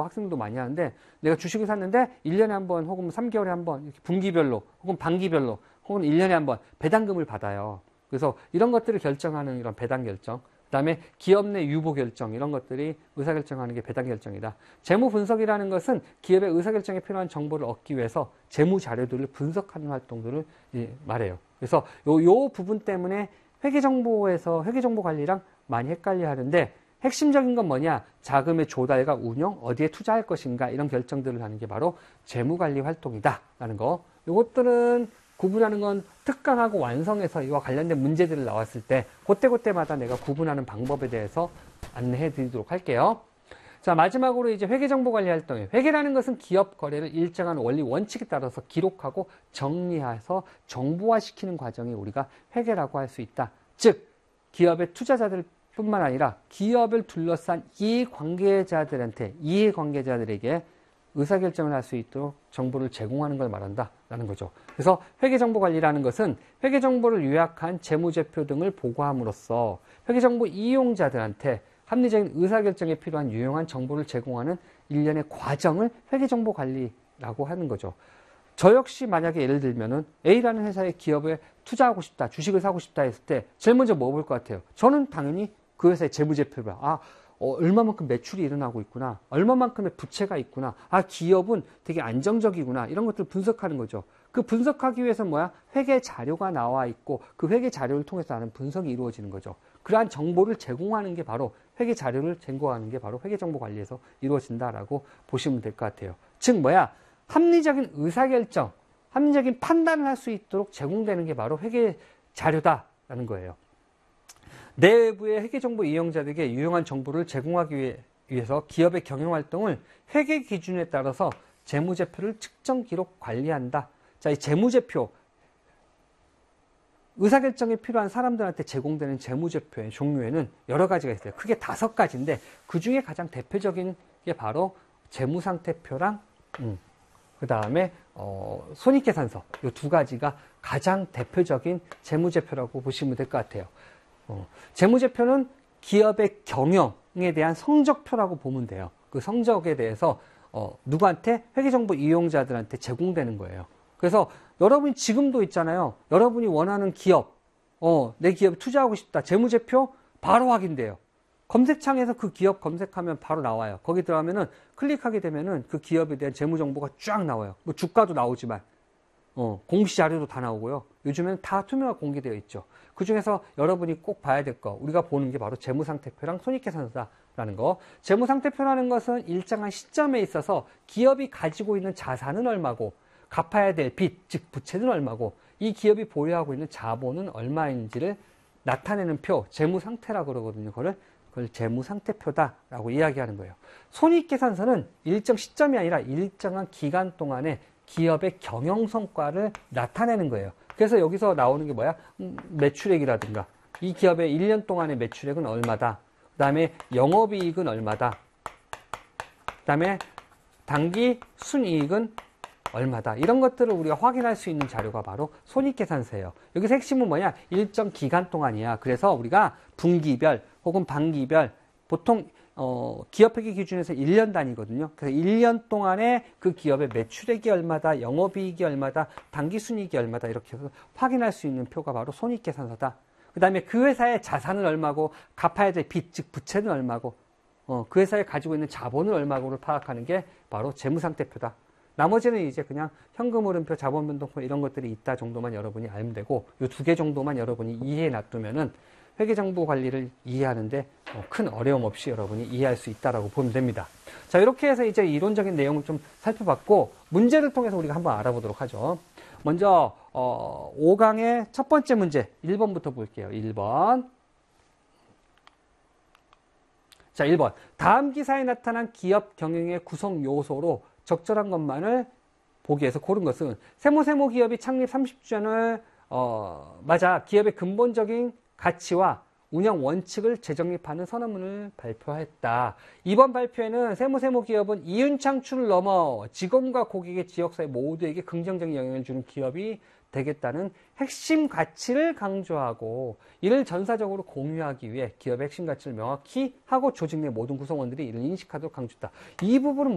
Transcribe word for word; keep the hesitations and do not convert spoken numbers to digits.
학생들도 많이 하는데 내가 주식을 샀는데 일 년에 한 번 혹은 삼 개월에 한 번 이렇게 분기별로 혹은 반기별로 혹은 일 년에 한 번 배당금을 받아요. 그래서 이런 것들을 결정하는 이런 배당 결정, 그 다음에 기업 내 유보 결정, 이런 것들이 의사결정하는 게 배당 결정이다. 재무 분석이라는 것은 기업의 의사결정에 필요한 정보를 얻기 위해서 재무 자료들을 분석하는 활동들을 말해요. 그래서 요, 요 부분 때문에 회계정보에서 회계정보 관리랑 많이 헷갈려 하는데, 핵심적인 건 뭐냐? 자금의 조달과 운용, 어디에 투자할 것인가, 이런 결정들을 하는 게 바로 재무관리 활동이다 라는 거. 요것들은 구분하는 건 특강하고 완성해서 이와 관련된 문제들을 나왔을 때 그때그때마다 내가 구분하는 방법에 대해서 안내해 드리도록 할게요. 자, 마지막으로 이제 회계정보관리 활동이에요. 회계라는 것은 기업 거래를 일정한 원리 원칙에 따라서 기록하고 정리해서 정보화시키는 과정이 우리가 회계라고 할 수 있다. 즉, 기업의 투자자들 뿐만 아니라 기업을 둘러싼 이해관계자들한테, 이해관계자들에게 의사결정을 할 수 있도록 정보를 제공하는 걸 말한다라는 거죠. 그래서 회계정보관리라는 것은 회계정보를 요약한 재무제표 등을 보고함으로써 회계정보 이용자들한테 합리적인 의사결정에 필요한 유용한 정보를 제공하는 일련의 과정을 회계정보관리라고 하는 거죠. 저 역시 만약에 예를 들면은 A라는 회사에 기업에 투자하고 싶다, 주식을 사고 싶다 했을 때 제일 먼저 뭐 볼 것 같아요? 저는 당연히 그 회사의 재무제표를 봐. 아, 어, 얼마만큼 매출이 일어나고 있구나, 얼마만큼의 부채가 있구나, 아, 기업은 되게 안정적이구나, 이런 것들을 분석하는 거죠. 그 분석하기 위해서 뭐야? 회계 자료가 나와 있고 그 회계 자료를 통해서 하는 분석이 이루어지는 거죠. 그러한 정보를 제공하는 게 바로 회계 자료를 제공하는 게 바로 회계정보관리에서 이루어진다라고 보시면 될 것 같아요. 즉 뭐야? 합리적인 의사결정, 합리적인 판단을 할 수 있도록 제공되는 게 바로 회계 자료다라는 거예요. 내부의 회계정보 이용자들에게 유용한 정보를 제공하기 위해서 기업의 경영활동을 회계 기준에 따라서 재무제표를 측정, 기록, 관리한다. 자, 이 재무제표, 의사결정에 필요한 사람들한테 제공되는 재무제표의 종류에는 여러 가지가 있어요. 크게 다섯 가지인데 그 중에 가장 대표적인 게 바로 재무상태표랑 음, 그 다음에 어, 손익계산서, 이 두 가지가 가장 대표적인 재무제표라고 보시면 될 것 같아요. 어, 재무제표는 기업의 경영에 대한 성적표라고 보면 돼요. 그 성적에 대해서 어, 누구한테? 회계정보 이용자들한테 제공되는 거예요. 그래서 여러분이 지금도 있잖아요. 여러분이 원하는 기업, 어, 내 기업에 투자하고 싶다. 재무제표 바로 확인돼요. 검색창에서 그 기업 검색하면 바로 나와요. 거기 들어가면은 클릭하게 되면은 그 기업에 대한 재무정보가 쫙 나와요. 뭐 주가도 나오지만, 어, 공시자료도 다 나오고요. 요즘에는 다 투명하게 공개되어 있죠. 그 중에서 여러분이 꼭 봐야 될 거, 우리가 보는 게 바로 재무상태표랑 손익계산서다라는 거. 재무상태표라는 것은 일정한 시점에 있어서 기업이 가지고 있는 자산은 얼마고, 갚아야 될 빚, 즉 부채는 얼마고, 이 기업이 보유하고 있는 자본은 얼마인지를 나타내는 표, 재무상태라고 그러거든요. 그걸, 그걸 재무상태표다라고 이야기하는 거예요. 손익계산서는 일정 시점이 아니라 일정한 기간 동안에 기업의 경영성과를 나타내는 거예요. 그래서 여기서 나오는 게 뭐야? 음, 매출액이라든가, 이 기업의 일 년 동안의 매출액은 얼마다, 그 다음에 영업이익은 얼마다, 그 다음에 당기 순이익은 얼마다, 이런 것들을 우리가 확인할 수 있는 자료가 바로 손익계산서예요. 여기서 핵심은 뭐냐? 일정 기간 동안이야. 그래서 우리가 분기별 혹은 반기별, 보통 어, 기업회계 기준에서 일 년 단위거든요. 그래서 일 년 동안에 그 기업의 매출액이 얼마다, 영업이익이 얼마다, 당기순이익이 얼마다, 이렇게 해서 확인할 수 있는 표가 바로 손익계산서다. 그 다음에 그 회사의 자산은 얼마고, 갚아야 될 빚, 즉 부채는 얼마고, 어, 그 회사에 가지고 있는 자본은 얼마고를 파악하는 게 바로 재무상태표다. 나머지는 이제 그냥 현금흐름표, 자본변동표 이런 것들이 있다 정도만 여러분이 알면 되고, 이 두 개 정도만 여러분이 이해해 놔두면은 회계정보 관리를 이해하는데 큰 어려움 없이 여러분이 이해할 수 있다라고 보면 됩니다. 자, 이렇게 해서 이제 이론적인 내용을 좀 살펴봤고, 문제를 통해서 우리가 한번 알아보도록 하죠. 먼저 어, 오 강의 첫 번째 문제 일 번부터 볼게요. 일 번. 자, 일 번. 다음 기사에 나타난 기업 경영의 구성 요소로 적절한 것만을 보기 위해서 고른 것은, 세모세모 기업이 창립 삼십 주년을 어, 맞아 기업의 근본적인 가치와 운영 원칙을 재정립하는 선언문을 발표했다. 이번 발표에는 세모세모 기업은 이윤 창출을 넘어 직원과 고객의 지역사회 모두에게 긍정적인 영향을 주는 기업이 되겠다는 핵심 가치를 강조하고, 이를 전사적으로 공유하기 위해 기업의 핵심 가치를 명확히 하고 조직 내 모든 구성원들이 이를 인식하도록 강조했다. 이 부분은